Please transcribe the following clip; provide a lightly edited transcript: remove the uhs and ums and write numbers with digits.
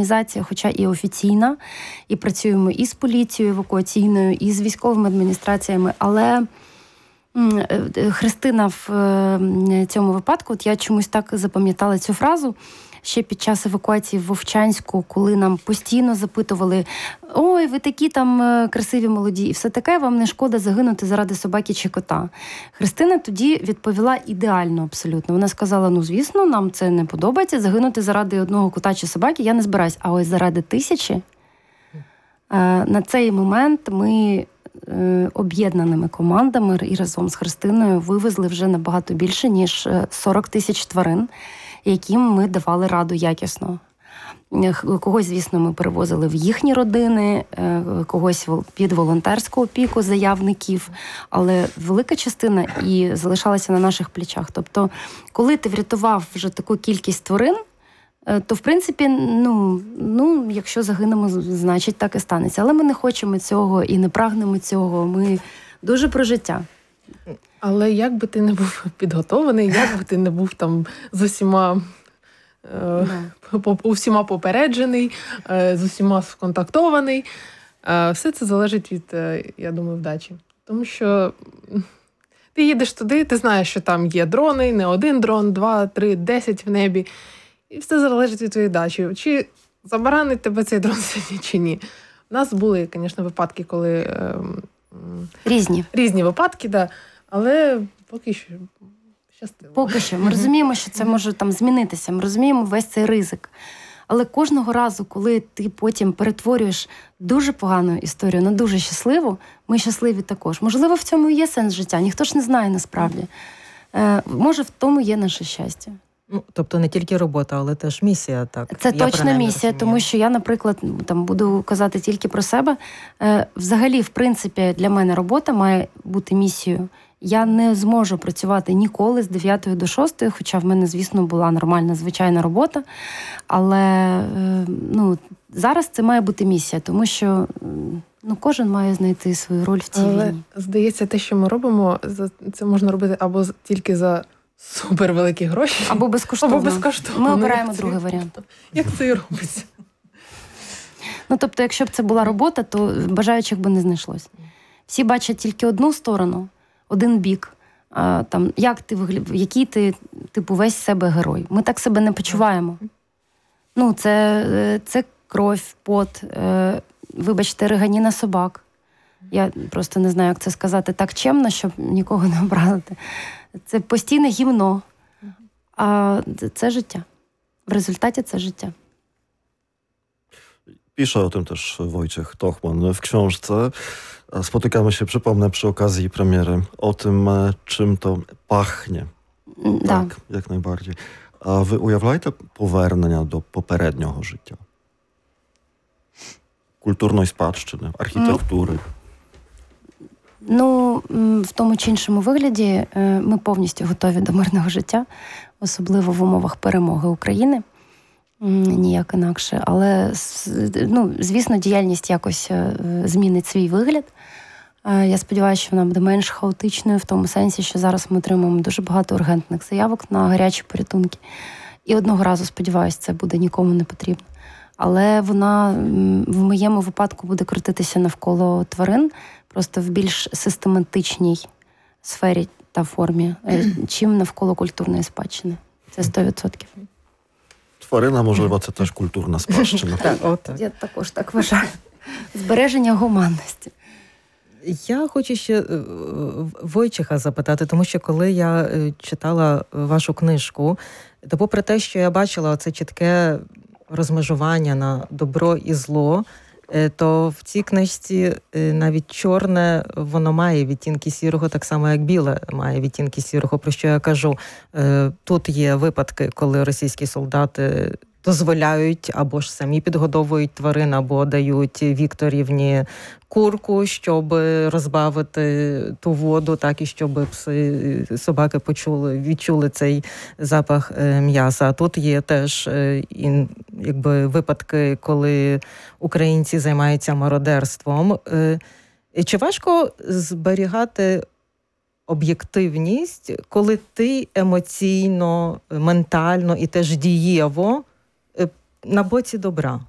організація, хоча і офіційна, і працюємо і з поліцією евакуаційною, і з військовими адміністраціями, але Христина в цьому випадку, от я чомусь так запам'ятала цю фразу, ще під час евакуації в Вовчанську, коли нам постійно запитували: ой, ви такі там красиві, молоді, і все таке, вам не шкода загинути заради собаки чи кота. Христина тоді відповіла ідеально абсолютно. Вона сказала: ну, звісно, нам це не подобається, загинути заради одного кота чи собаки я не збираюсь, а ось заради 1000. На цей момент ми об'єднаними командами і разом з Христиною вивезли вже набагато більше, ніж 40 тисяч тварин, яким ми давали раду якісно. Когось, звісно, ми перевозили в їхні родини, когось під волонтерську опіку заявників, але велика частина і залишалася на наших плечах. Тобто, коли ти врятував вже таку кількість тварин, то, в принципі, якщо загинемо, значить так і станеться. Але ми не хочемо цього і не прагнемо цього. Ми дуже про життя. Але як би ти не був підготований, як би ти не був там з усіма попереджений, з усіма сконтактований, все це залежить від, я думаю, вдачі. Тому що ти їдеш туди, ти знаєш, що там є дрони, не один дрон, 2, 3, 10 в небі. І все залежить від твоєї дачі. Чи забаранить тебе цей дрон сьогодні, чи ні. У нас були, звісно, випадки, коли... Різні випадки, да. Але поки що щастило. Поки що. Ми розуміємо, що це може там змінитися. Ми розуміємо весь цей ризик. Але кожного разу, коли ти потім перетворюєш дуже погану історію на дуже щасливу, ми щасливі також. Можливо, в цьому і є сенс життя. Ніхто ж не знає насправді. Може, в тому є наше щастя. Ну, тобто не тільки робота, але теж місія, так? Це точна місія, тому що я, наприклад, там буду казати тільки про себе. Взагалі, в принципі, для мене робота має бути місією. Я не зможу працювати ніколи з 9 до 6, хоча в мене, звісно, була нормальна, звичайна робота. Але зараз це має бути місія, тому що кожен має знайти свою роль в цій війні. Здається, те, що ми робимо, це можна робити або тільки за супервеликі гроші. Або безкоштовно. Ми обираємо другий варіант. Як це і робиться? Тобто, якщо б це була робота, то бажаючих би не знайшлось. Всі бачать тільки одну сторону, один бік. Який ти, весь себе герой. Ми так себе не почуваємо. Це кров, пот, вибачте, риганіна собак. Я просто не знаю, як це сказати так чемно, щоб нікого не образити. Це постійне гімно. А це життя. W rezultacie це życie. Pisze o tym też Wojciech Tochman w książce. Spotykamy się, przypomnę, przy okazji premiery o tym, czym to pachnie. Так, як найбарdziej. А ви уявляєте повернення до попереднього життя? Культурної спадщини, архітектури? В тому чи іншому вигляді ми повністю готові до мирного життя, особливо в умовах перемоги України. Ніяк інакше. Але, звісно, діяльність якось змінить свій вигляд. Я сподіваюся, що вона буде менш хаотичною в тому сенсі, що зараз ми отримуємо дуже багато ургентних заявок на гарячі порятунки. І одного разу, сподіваюся, це буде нікому не потрібно. Але вона в моєму випадку буде крутитися навколо тварин, просто в більш систематичній сфері та формі, чим навколо культурної спадщини. Це 100%. Тварина, можливо, це теж культурна спадщина. Я також так вважаю. Збереження гуманності. Я хочу ще Войчеха запитати, тому що коли я читала вашу книжку, то попри те, що я бачила це чітке розмежування на добро і зло, то в цій книжці навіть чорне, воно має відтінки сірого, так само, як біле має відтінки сірого. Про що я кажу? Тут є випадки, коли російські солдати дозволяють або ж самі підгодовують тварин, або дають Вікторівні курку, щоб розбавити ту воду, так і щоб собаки відчули цей запах м'яса. А тут є теж випадки, коли українці займаються мародерством. Чи важко зберігати об'єктивність, коли ти емоційно, ментально і теж дієво на боці добра?